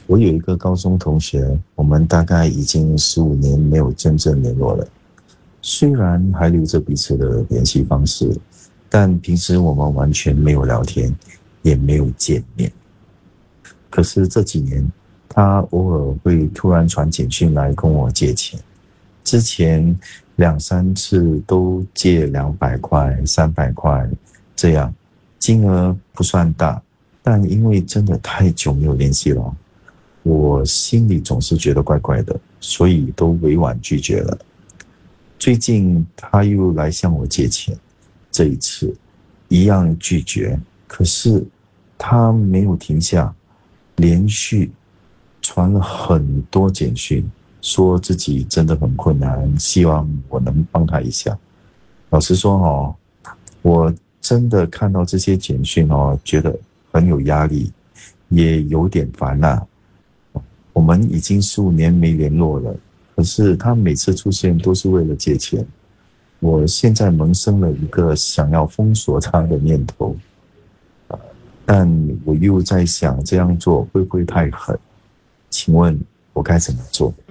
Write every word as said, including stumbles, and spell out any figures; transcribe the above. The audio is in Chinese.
我有一个高中同学，我们大概已经十五年没有真正联络了。虽然还留着彼此的联系方式，但平时我们完全没有聊天，也没有见面。可是这几年，他偶尔会突然传简讯来跟我借钱，之前两三次都借两百块、三百块这样，金额不算大，但因为真的太久没有联系了，我心里总是觉得怪怪的，所以都委婉拒绝了。最近他又来向我借钱，这一次一样拒绝，可是他没有停下，连续传了很多简讯，说自己真的很困难，希望我能帮他一下。老实说哦，我真的看到这些简讯哦，觉得很有压力，也有点烦呐、我们已经十五年没联络了，可是他每次出现都是为了借钱。我现在萌生了一个想要封锁他的念头，但我又在想这样做会不会太狠？请问我该怎么做？